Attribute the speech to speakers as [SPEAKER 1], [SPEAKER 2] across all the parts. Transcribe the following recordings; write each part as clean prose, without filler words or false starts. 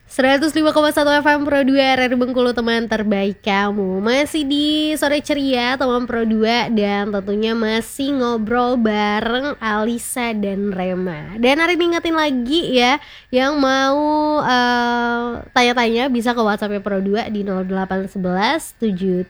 [SPEAKER 1] 105,1 FM Pro 2 RRI Bengkulu, teman terbaik kamu. Masih di Sore Ceria teman Pro 2, dan tentunya masih ngobrol bareng Alisa dan Rema. Dan hari ini ingetin lagi ya, yang mau tanya-tanya bisa ke WhatsApp Pro 2 di 0811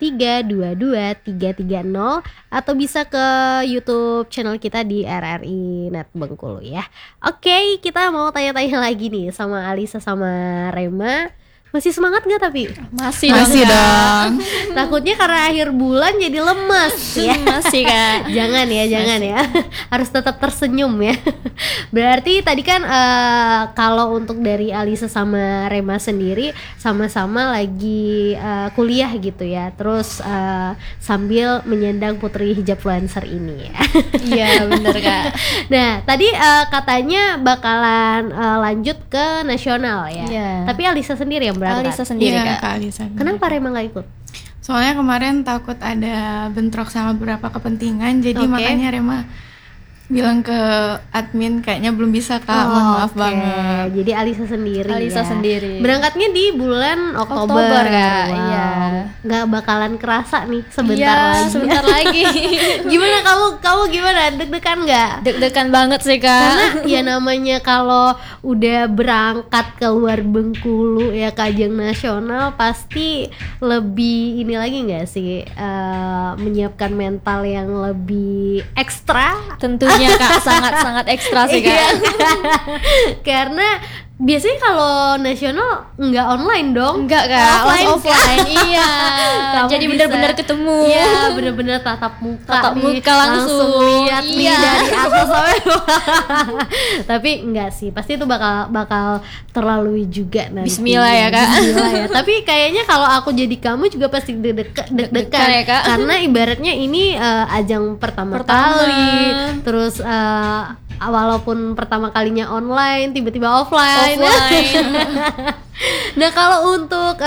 [SPEAKER 1] 7322 330, atau bisa ke YouTube channel kita di RRI Net Bengkulu ya. Oke, kita mau tanya-tanya lagi nih sama Alisa sama Rema. Masih semangat gak tapi?
[SPEAKER 2] Masih dong.
[SPEAKER 1] Takutnya karena akhir bulan jadi lemes ya.
[SPEAKER 2] Masih Kak.
[SPEAKER 1] Jangan ya. Harus tetap tersenyum ya. Berarti tadi kan kalau untuk dari Alisa sama Rema sendiri sama-sama lagi kuliah gitu ya. Terus sambil menyandang putri hijab influencer ini ya.
[SPEAKER 2] Iya bener Kak.
[SPEAKER 1] Nah tadi katanya bakalan lanjut ke nasional ya.
[SPEAKER 2] Iya.
[SPEAKER 1] Tapi Alisa sendiri yang berangkat.
[SPEAKER 2] Alisa sendiri
[SPEAKER 3] Iya,
[SPEAKER 2] Kak.
[SPEAKER 3] Alisa.
[SPEAKER 1] Kenapa Rema gak ikut?
[SPEAKER 3] Soalnya kemarin takut ada bentrok sama beberapa kepentingan, jadi
[SPEAKER 1] Oke.
[SPEAKER 3] makanya Rema bilang ke admin kayaknya belum bisa Kak, mohon maaf
[SPEAKER 1] Oke.
[SPEAKER 3] banget.
[SPEAKER 1] Jadi Alisa sendiri
[SPEAKER 2] Alisa
[SPEAKER 1] ya.
[SPEAKER 2] Sendiri.
[SPEAKER 1] Berangkatnya di bulan Oktober,
[SPEAKER 2] Kak.
[SPEAKER 1] Wow.
[SPEAKER 2] Iya.
[SPEAKER 1] Nggak bakalan kerasa nih sebentar
[SPEAKER 2] Iya,
[SPEAKER 1] lagi.
[SPEAKER 2] sebentar lagi.
[SPEAKER 1] Gimana kamu gimana? Deg-degan nggak?
[SPEAKER 2] Deg-degan banget sih Kak.
[SPEAKER 1] Karena ya namanya kalau udah berangkat ke luar Bengkulu ya ke ajang nasional, pasti lebih ini lagi nggak sih, menyiapkan mental yang lebih ekstra.
[SPEAKER 2] Tentunya Kak, sangat-sangat ekstra sih Kak.
[SPEAKER 1] Iya. Karena biasanya kalau nasional nggak online dong.
[SPEAKER 2] Enggak Kak, offline. Iya.
[SPEAKER 1] Kamu
[SPEAKER 2] Jadi
[SPEAKER 1] bisa-
[SPEAKER 2] benar-benar ketemu.
[SPEAKER 1] Iya, bener-bener tatap muka.
[SPEAKER 2] Tatap
[SPEAKER 1] nih.
[SPEAKER 2] muka langsung.
[SPEAKER 1] lihat nih
[SPEAKER 2] Iya.
[SPEAKER 1] dari atas sampai bawah. Tapi enggak sih, pasti itu bakal terlalui juga nanti.
[SPEAKER 2] Bismillah ya, Kak.
[SPEAKER 1] Bismillah ya. Tapi kayaknya kalau aku jadi kamu juga pasti deg-degan
[SPEAKER 2] Deg-degan ya, Kak.
[SPEAKER 1] karena ibaratnya ini ajang pertama
[SPEAKER 2] Pertama.
[SPEAKER 1] kali. Terus walaupun pertama kalinya online, tiba-tiba offline. Nah kalau untuk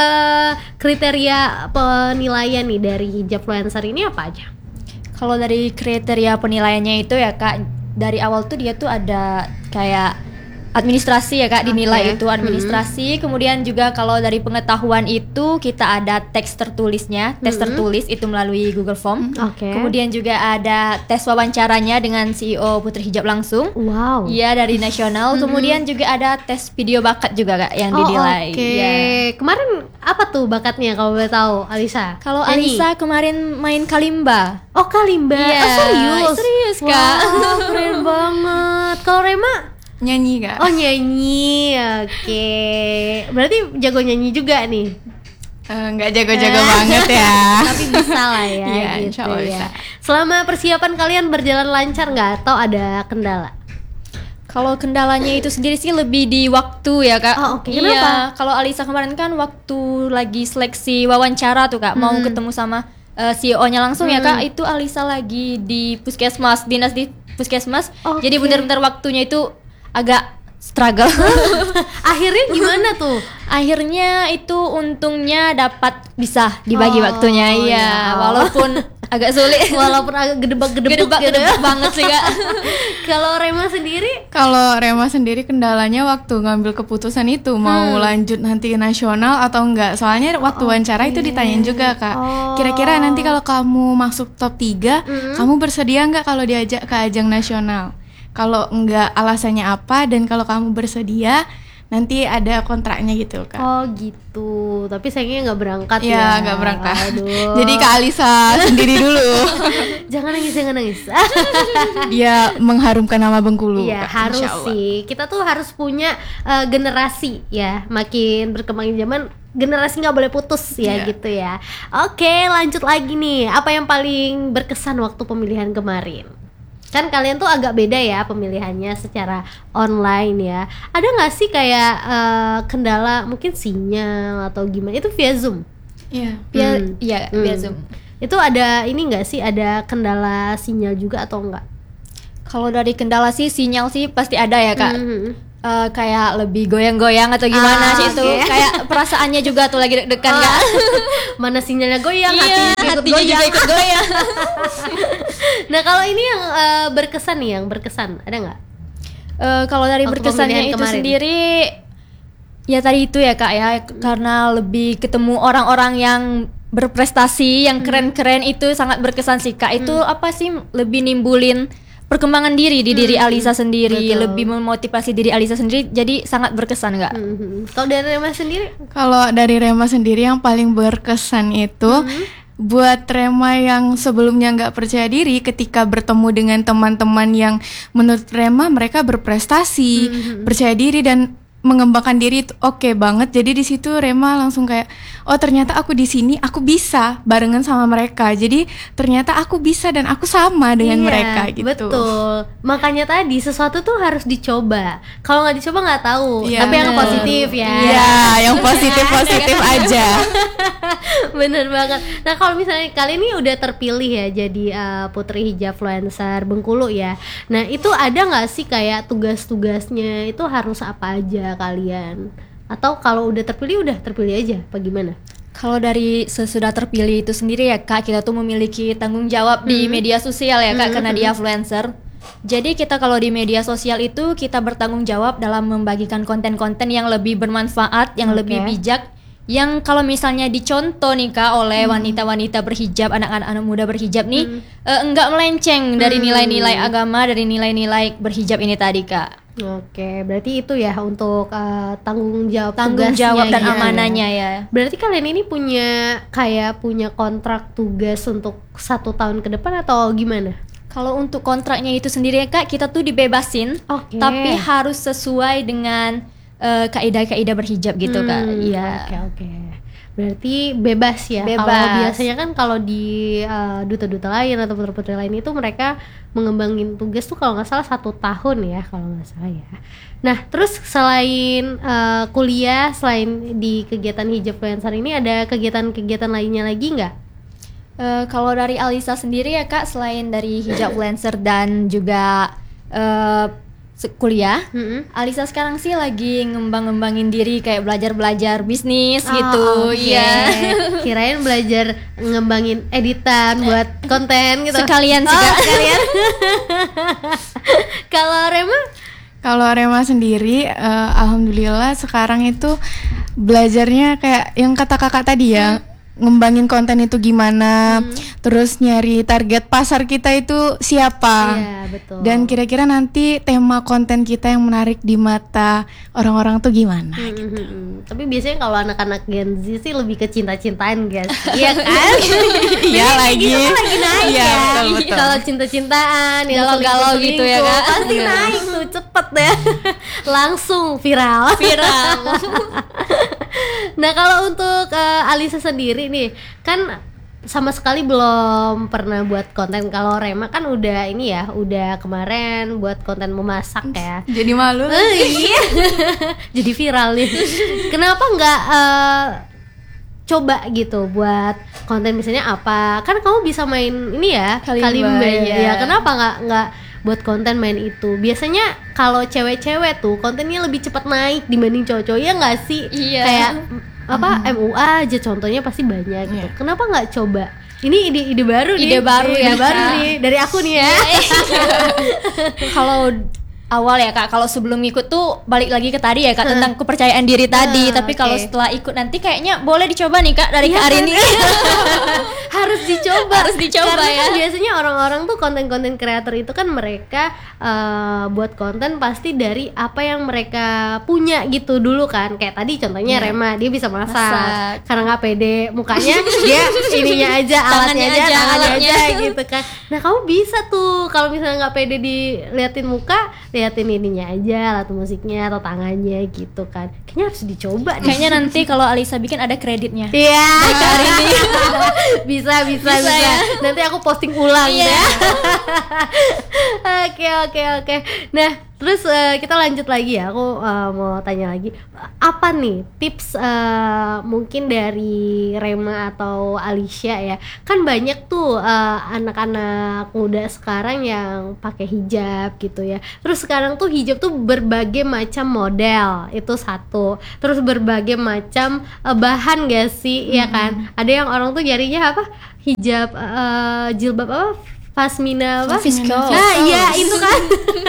[SPEAKER 1] kriteria penilaian nih dari hijab influencer ini apa aja?
[SPEAKER 2] Kalau dari kriteria penilaiannya itu ya Kak, dari awal tuh dia tuh ada kayak administrasi ya Kak, dinilai
[SPEAKER 1] Oke.
[SPEAKER 2] itu administrasi. Kemudian juga kalau dari pengetahuan itu kita ada teks tertulisnya, tes tertulis itu melalui Google Form.
[SPEAKER 1] Oke.
[SPEAKER 2] Kemudian juga ada tes wawancaranya dengan CEO Putri Hijab langsung.
[SPEAKER 1] Wow.
[SPEAKER 2] Iya, dari nasional. Kemudian juga ada tes video bakat juga Kak yang dinilai.
[SPEAKER 1] Oke.
[SPEAKER 2] Iya.
[SPEAKER 1] Kemarin apa tuh bakatnya kalau boleh tahu, Alisa?
[SPEAKER 2] Kalau
[SPEAKER 1] Nyanyi?
[SPEAKER 2] Alisa kemarin main kalimba.
[SPEAKER 1] Oh kalimba.
[SPEAKER 2] Iya,
[SPEAKER 1] Serius?
[SPEAKER 2] serius, Kak.
[SPEAKER 1] Wow, keren banget. Kalau Rema?
[SPEAKER 3] Nyanyi Kak.
[SPEAKER 1] Oh nyanyi. Oke. Berarti jago nyanyi juga nih.
[SPEAKER 3] Nggak jago-jago banget ya.
[SPEAKER 1] Tapi bisa lah ya.
[SPEAKER 3] Iya,
[SPEAKER 1] gitu
[SPEAKER 3] insya Allah
[SPEAKER 1] ya.
[SPEAKER 3] bisa.
[SPEAKER 1] Selama persiapan kalian berjalan lancar nggak atau ada kendala?
[SPEAKER 2] Kalau kendalanya itu sendiri sih lebih di waktu ya Kak.
[SPEAKER 1] Oh, oke.
[SPEAKER 2] Iya,
[SPEAKER 1] Kenapa?
[SPEAKER 2] kalau Alisa kemarin kan waktu lagi seleksi wawancara tuh Kak, mau ketemu sama CEO-nya langsung ya Kak, itu Alisa lagi di puskesmas, dinas di puskesmas.
[SPEAKER 1] Oke.
[SPEAKER 2] Jadi benar-benar waktunya itu agak struggle.
[SPEAKER 1] Akhirnya gimana tuh?
[SPEAKER 2] Akhirnya itu untungnya dapat bisa dibagi
[SPEAKER 1] Oh,
[SPEAKER 2] waktunya
[SPEAKER 1] ya
[SPEAKER 2] ya,
[SPEAKER 1] Allah.
[SPEAKER 2] walaupun agak sulit.
[SPEAKER 1] Walaupun agak gedebak-gedebuk gitu.
[SPEAKER 2] Gedebak banget sih Kak.
[SPEAKER 1] Kalau Rema sendiri?
[SPEAKER 3] Kalau Rema sendiri kendalanya waktu ngambil keputusan itu mau lanjut nanti ke nasional atau enggak. Soalnya waktu wawancara itu ditanyain juga Kak.
[SPEAKER 1] Oh.
[SPEAKER 3] Kira-kira nanti kalau kamu masuk top 3, kamu bersedia enggak kalau diajak ke ajang nasional? Kalau enggak alasannya apa, dan kalau kamu bersedia nanti ada kontraknya gitu Kak.
[SPEAKER 1] Oh gitu. Tapi sayangnya nggak berangkat ya.
[SPEAKER 3] Iya, nggak berangkat.
[SPEAKER 1] Aduh.
[SPEAKER 3] Jadi Kak Alisa sendiri dulu.
[SPEAKER 1] Jangan nangis.
[SPEAKER 3] Dia mengharumkan nama Bengkulu.
[SPEAKER 1] Iya
[SPEAKER 3] Kak,
[SPEAKER 1] harus
[SPEAKER 3] insya Allah.
[SPEAKER 1] sih. Kita tuh harus punya generasi ya. Makin berkembang zaman, generasi nggak boleh putus ya
[SPEAKER 3] Iya.
[SPEAKER 1] gitu ya. Oke, lanjut lagi nih. Apa yang paling berkesan waktu pemilihan kemarin? Kan kalian tuh agak beda ya pemilihannya secara online ya. Ada nggak sih kayak kendala mungkin sinyal atau gimana? Itu via Zoom.
[SPEAKER 3] Iya.
[SPEAKER 2] Iya, via Zoom.
[SPEAKER 1] Itu ada ini nggak sih, ada kendala sinyal juga atau enggak?
[SPEAKER 2] Kalau dari kendala sih sinyal sih pasti ada ya Kak.
[SPEAKER 1] Mhm.
[SPEAKER 2] Kayak lebih goyang-goyang atau gimana sih itu.
[SPEAKER 1] oke.
[SPEAKER 2] Kayak perasaannya juga tuh lagi deg-degan Kak.
[SPEAKER 1] Mana sinyalnya goyang,
[SPEAKER 2] Iya,
[SPEAKER 1] hatinya ikut
[SPEAKER 2] hatinya juga
[SPEAKER 1] goyang.
[SPEAKER 2] ikut goyang.
[SPEAKER 1] Nah kalau ini yang berkesan nih, yang berkesan ada nggak?
[SPEAKER 2] Kalau dari
[SPEAKER 1] Waktu
[SPEAKER 2] berkesannya
[SPEAKER 1] pemilihan
[SPEAKER 2] itu
[SPEAKER 1] kemarin.
[SPEAKER 2] sendiri Ya tadi itu ya Kak ya, karena lebih ketemu orang-orang yang berprestasi, yang keren-keren itu sangat berkesan sih Kak. Itu apa sih, lebih nimbulin perkembangan diri di diri Alisa sendiri,
[SPEAKER 1] betul.
[SPEAKER 2] lebih memotivasi diri Alisa sendiri, jadi sangat berkesan Kak.
[SPEAKER 1] Kalau dari Rema sendiri?
[SPEAKER 3] Kalau dari Rema sendiri yang paling berkesan itu buat Rema yang sebelumnya nggak percaya diri, ketika bertemu dengan teman-teman yang menurut Rema mereka berprestasi, percaya diri dan mengembangkan diri itu oke banget. Jadi di situ Rema langsung kayak, oh ternyata aku di sini aku bisa barengan sama mereka. Jadi ternyata aku bisa dan aku sama dengan mereka gitu.
[SPEAKER 1] Betul. Makanya tadi sesuatu tuh harus dicoba. Kalau nggak dicoba nggak tahu.
[SPEAKER 3] Iya,
[SPEAKER 1] Tapi yang
[SPEAKER 3] bener.
[SPEAKER 1] positif ya.
[SPEAKER 3] Iya, yang positif-positif aja.
[SPEAKER 1] Bener banget. Nah kalau misalnya kalian ini udah terpilih ya jadi Putri Hijabfluencer Bengkulu ya. Nah itu ada nggak sih kayak tugas-tugasnya itu harus apa aja kalian? Atau kalau udah terpilih aja? Apa gimana?
[SPEAKER 2] Kalau dari sesudah terpilih itu sendiri ya Kak, kita tuh memiliki tanggung jawab di media sosial ya Kak, karena dia influencer. Jadi kita kalau di media sosial itu kita bertanggung jawab dalam membagikan konten-konten yang lebih bermanfaat, yang lebih bijak, yang kalau misalnya dicontoh nih Kak oleh wanita-wanita berhijab, anak-anak muda berhijab nih, enggak melenceng dari nilai-nilai agama, dari nilai-nilai berhijab ini tadi Kak.
[SPEAKER 1] Oke, berarti itu ya untuk tanggung jawab
[SPEAKER 2] Jawab dan
[SPEAKER 1] ya.
[SPEAKER 2] amanahnya ya.
[SPEAKER 1] Berarti kalian ini punya kontrak tugas untuk 1 tahun ke depan atau gimana?
[SPEAKER 2] Kalau untuk kontraknya itu sendiri ya Kak, kita tuh dibebasin,
[SPEAKER 1] Oke.
[SPEAKER 2] tapi harus sesuai dengan kaidah-kaidah berhijab gitu Kak. Iya.
[SPEAKER 1] Oke. Berarti bebas ya.
[SPEAKER 2] Bebas.
[SPEAKER 1] Kalau biasanya kan kalau di duta-duta lain atau putri-putri lain itu mereka mengembangin tugas tuh kalau nggak salah 1 tahun ya, kalau nggak salah ya. Nah terus selain kuliah, selain di kegiatan Hijabfluencer ini ada kegiatan-kegiatan lainnya lagi nggak?
[SPEAKER 2] Kalau dari Alisa sendiri ya Kak, selain dari Hijabfluencer dan juga kuliah, Alisa sekarang sih lagi ngembangin diri kayak belajar bisnis gitu.
[SPEAKER 1] Oke.
[SPEAKER 2] Iya.
[SPEAKER 1] Kirain belajar ngembangin editan buat konten gitu.
[SPEAKER 2] Sekalian sih Kak.
[SPEAKER 1] Sekalian. Kalau Rema?
[SPEAKER 3] Kalau Rema sendiri, alhamdulillah sekarang itu belajarnya kayak yang kata kakak tadi ya, ngembangin konten itu gimana, terus nyari target pasar kita itu siapa,
[SPEAKER 1] Iya, betul.
[SPEAKER 3] dan kira-kira nanti tema konten kita yang menarik di mata orang-orang tuh gimana.
[SPEAKER 1] Tapi biasanya kalau anak-anak Gen Z sih lebih ke cinta-cintaan guys. Iya kan?
[SPEAKER 3] Iya lagi.
[SPEAKER 1] Gitu kan lagi naik
[SPEAKER 3] Iya,
[SPEAKER 1] ya.
[SPEAKER 3] betul.
[SPEAKER 1] Kalau cinta-cintaan yang
[SPEAKER 2] Galau-galau gitu ya,
[SPEAKER 1] selingkuh-selingkuh,
[SPEAKER 2] Kak.
[SPEAKER 1] pasti naik tuh cepet deh. Langsung viral. Nah kalau untuk Alisa sendiri nih, kan sama sekali belum pernah buat konten. Kalau Rema kan udah ini ya, udah kemarin buat konten memasak ya.
[SPEAKER 3] Jadi malu.
[SPEAKER 1] Iya. Jadi viral nih. Kenapa nggak coba gitu buat konten misalnya apa? Kan kamu bisa main ini ya, Kalimba ya. Kenapa nggak buat konten main itu? Biasanya kalau cewek-cewek tuh kontennya lebih cepat naik dibanding cowok-cowok, ya nggak sih?
[SPEAKER 2] Iya.
[SPEAKER 1] Kayak apa MUA aja contohnya pasti banyak gitu. Kenapa nggak coba? Ini ide baru nih.
[SPEAKER 2] Ide baru ya,
[SPEAKER 1] baru
[SPEAKER 2] Kak.
[SPEAKER 1] nih dari aku nih ya.
[SPEAKER 2] Kalau awal ya Kak, kalau sebelum ikut tuh balik lagi ke tadi ya Kak, tentang kepercayaan diri tadi. Tapi kalau
[SPEAKER 1] oke.
[SPEAKER 2] setelah ikut nanti kayaknya boleh dicoba nih Kak dari
[SPEAKER 1] Iya
[SPEAKER 2] Kak
[SPEAKER 1] kan?
[SPEAKER 2] Arini.
[SPEAKER 1] Harus dicoba.
[SPEAKER 2] Harus dicoba
[SPEAKER 1] Karena
[SPEAKER 2] ya.
[SPEAKER 1] kan biasanya orang-orang tuh konten-konten kreator itu kan mereka buat konten pasti dari apa yang mereka punya gitu dulu kan. Kayak tadi contohnya Rema, dia bisa masak. Karena nggak pede mukanya, dia ininya aja, alatnya aja, tangannya
[SPEAKER 2] alatnya.
[SPEAKER 1] aja gitu kan. Nah kamu bisa tuh kalau misalnya nggak pede diliatin muka, liatin ininya aja, alat musiknya atau tangannya gitu kan. Kayaknya harus dicoba deh.
[SPEAKER 2] Kayaknya nanti kalau Alisa bikin ada kreditnya.
[SPEAKER 1] Iya. bisa.
[SPEAKER 2] ya.
[SPEAKER 1] Nanti aku posting ulang
[SPEAKER 2] Iya.
[SPEAKER 1] ya. Oke. Nah, terus kita lanjut lagi ya. Aku mau tanya lagi. Apa nih tips mungkin dari Rema atau Alicia ya? Kan banyak tuh anak-anak muda sekarang yang pakai hijab gitu ya. Terus sekarang tuh hijab tuh berbagai macam model, itu satu. Terus berbagai macam bahan gak sih, ya kan? Ada yang orang tuh nyarinya apa? Hijab jilbab apa? Pasmina apa?
[SPEAKER 2] Fiskos.
[SPEAKER 1] Nah, iya itu kan.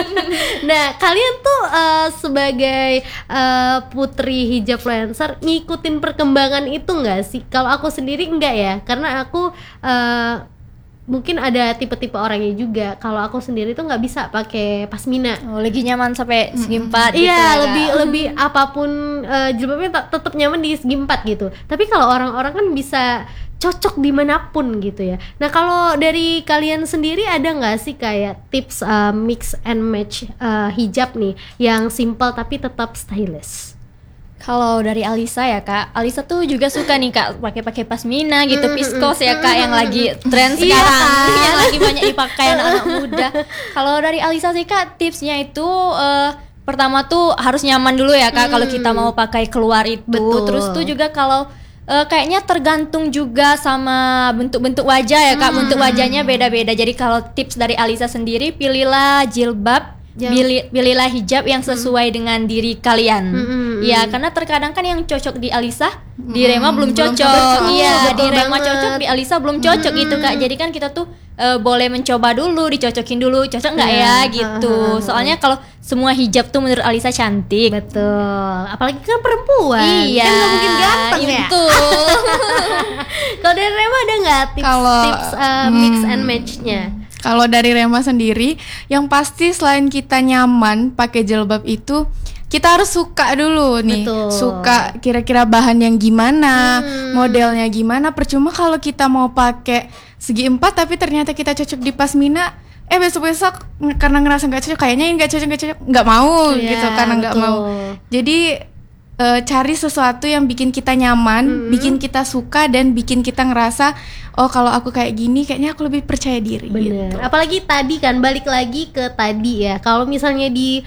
[SPEAKER 1] Nah, kalian tuh sebagai putri hijabfluencer ngikutin perkembangan itu nggak sih? Kalau aku sendiri enggak ya, karena aku mungkin ada tipe-tipe orangnya juga. Kalau aku sendiri tuh nggak bisa pakai pasmina.
[SPEAKER 2] Oh, lagi nyaman sampai segi 4 gitu
[SPEAKER 1] Iya,
[SPEAKER 2] ya, Kak?
[SPEAKER 1] lebih apapun jilbabnya tetap nyaman di segi 4 gitu. Tapi kalau orang-orang kan bisa cocok dimanapun gitu ya. Nah, kalau dari kalian sendiri ada nggak sih kayak tips mix and match hijab nih yang simple tapi tetap stylish?
[SPEAKER 2] Kalau dari Alisa ya Kak, Alisa tuh juga suka nih Kak pakai pasmina gitu, viskos ya Kak, yang lagi tren
[SPEAKER 1] Iya,
[SPEAKER 2] sekarang,
[SPEAKER 1] kan?
[SPEAKER 2] yang lagi banyak dipakai anak-anak muda. Kalau dari Alisa sih Kak, tipsnya itu pertama tuh harus nyaman dulu ya Kak, kalau kita mau pakai keluar itu.
[SPEAKER 1] Betul.
[SPEAKER 2] Terus tuh juga kalau kayaknya tergantung juga sama bentuk-bentuk wajah ya Kak, bentuk wajahnya beda-beda. Jadi kalau tips dari Alisa sendiri, pilihlah jilbab, pilihlah hijab yang sesuai dengan diri kalian. Ya, karena terkadang kan yang cocok di Alisa di Rema belum cocok. Iya, di
[SPEAKER 1] betul
[SPEAKER 2] Rema
[SPEAKER 1] banget.
[SPEAKER 2] cocok, di Alisa belum cocok gitu Kak. Jadi kan kita tuh boleh mencoba dulu, dicocokin dulu, cocok nggak ya gitu. Soalnya kalau semua hijab tuh menurut Alisa cantik.
[SPEAKER 1] Betul. Apalagi kan perempuan.
[SPEAKER 2] Iya,
[SPEAKER 1] Kan nggak mungkin ganteng
[SPEAKER 2] iya,
[SPEAKER 1] ya.
[SPEAKER 2] betul.
[SPEAKER 1] Kalau dari Rema ada nggak
[SPEAKER 3] Kalau-
[SPEAKER 1] tips mix and match-nya?
[SPEAKER 3] Kalau dari Rema sendiri, yang pasti selain kita nyaman pakai jilbab itu, kita harus suka dulu nih.
[SPEAKER 1] Betul.
[SPEAKER 3] Suka kira-kira bahan yang gimana, modelnya gimana. Percuma kalau kita mau pakai segi 4 tapi ternyata kita cocok di pasmina, besok-besok karena ngerasa nggak cocok, kayaknya nggak cocok, nggak mau
[SPEAKER 1] Iya,
[SPEAKER 3] gitu, karena nggak
[SPEAKER 1] betul.
[SPEAKER 3] mau. Jadi cari sesuatu yang bikin kita nyaman, bikin kita suka, dan bikin kita ngerasa, oh kalau aku kayak gini kayaknya aku lebih percaya diri.
[SPEAKER 1] Bener.
[SPEAKER 3] Gitu.
[SPEAKER 1] Apalagi tadi kan balik lagi ke tadi ya. Kalau misalnya di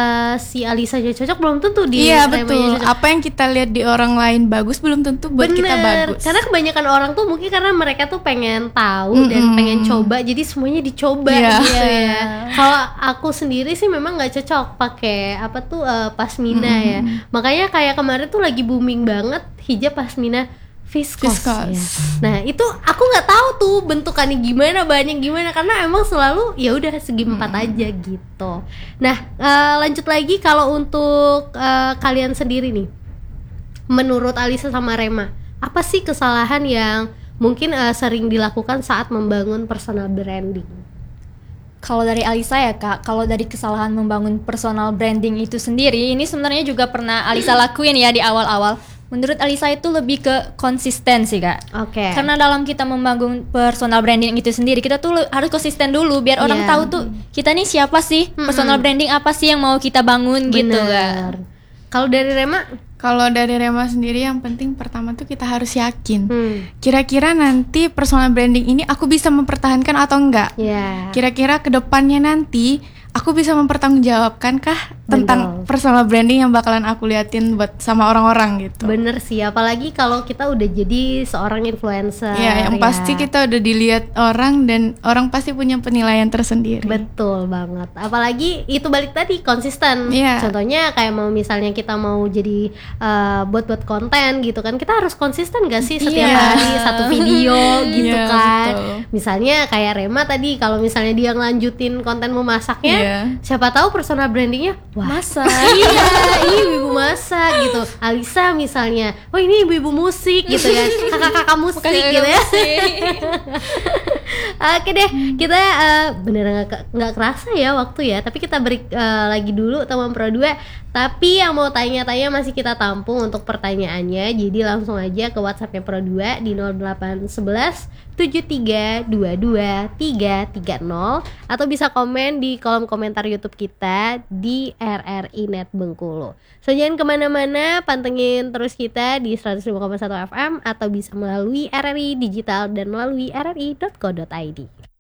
[SPEAKER 1] si Alisa aja cocok, belum tentu di
[SPEAKER 3] Iya
[SPEAKER 1] Remanya
[SPEAKER 3] betul.
[SPEAKER 1] cocok.
[SPEAKER 3] Apa yang kita lihat di orang lain bagus belum tentu buat kita bagus.
[SPEAKER 1] Karena kebanyakan orang tuh mungkin karena mereka tuh pengen tahu dan pengen coba, jadi semuanya dicoba
[SPEAKER 3] Iya.
[SPEAKER 1] gitu ya. Kalau aku sendiri sih memang nggak cocok pakai apa tuh pasmina ya. Makanya kayak kemarin tuh lagi booming banget hijab pasmina viskos.
[SPEAKER 3] Viskos.
[SPEAKER 1] Ya. Nah itu aku nggak tahu tuh bentukannya gimana, bahannya gimana, karena emang selalu ya udah segi 4 aja gitu. Nah lanjut lagi kalau untuk kalian sendiri nih, menurut Alisa sama Rema, apa sih kesalahan yang mungkin sering dilakukan saat membangun personal branding?
[SPEAKER 2] Kalau dari Alisa ya Kak, kalau dari kesalahan membangun personal branding itu sendiri, ini sebenarnya juga pernah Alisa lakuin ya di awal-awal. Menurut Alisa itu lebih ke konsisten sih Kak.
[SPEAKER 1] Oke.
[SPEAKER 2] Karena dalam kita membangun personal branding itu sendiri, kita tuh harus konsisten dulu biar orang
[SPEAKER 1] Iya.
[SPEAKER 2] tahu tuh kita nih siapa sih, personal branding apa sih yang mau kita bangun gitu Kak.
[SPEAKER 1] Bener. Kalau dari Rema?
[SPEAKER 3] Kalau dari Rema sendiri yang penting pertama tuh kita harus yakin. Kira-kira nanti personal branding ini aku bisa mempertahankan atau enggak?
[SPEAKER 1] Ya.
[SPEAKER 3] Kira-kira kedepannya nanti aku bisa mempertanggungjawabkankah tentang personal branding yang bakalan aku liatin buat sama orang-orang gitu.
[SPEAKER 1] Bener sih, apalagi kalau kita udah jadi seorang influencer.
[SPEAKER 3] Ya, yang pasti kita udah dilihat orang dan orang pasti punya penilaian tersendiri.
[SPEAKER 1] Betul banget. Apalagi itu balik tadi konsisten.
[SPEAKER 3] Iya.
[SPEAKER 1] Contohnya kayak mau misalnya kita mau jadi buat konten gitu kan, kita harus konsisten gak sih setiap
[SPEAKER 3] Iya.
[SPEAKER 1] hari satu video gitu
[SPEAKER 3] Iya,
[SPEAKER 1] kan.
[SPEAKER 3] betul.
[SPEAKER 1] Misalnya kayak Rema tadi, kalau misalnya dia ngelanjutin konten memasaknya,
[SPEAKER 3] Iya.
[SPEAKER 1] siapa tahu personal brandingnya wah.
[SPEAKER 2] Masa
[SPEAKER 1] Iya, ini ibu masak gitu. Alisa misalnya, oh ini ibu-ibu musik gitu kan, kakak-kakak musik gitu ya. Oke deh, kita beneran nggak kerasa ya waktu ya. Tapi kita break lagi dulu teman Pro 2. Tapi yang mau tanya-tanya masih kita tampung untuk pertanyaannya. Jadi langsung aja ke WhatsAppnya Pro 2 di 0811 7322 330, atau bisa komen di kolom komentar YouTube kita di RRI Net Bengkulu. So jangan kemana-mana, pantengin terus kita di 105,1 FM atau bisa melalui RRI Digital dan melalui rri.co.id.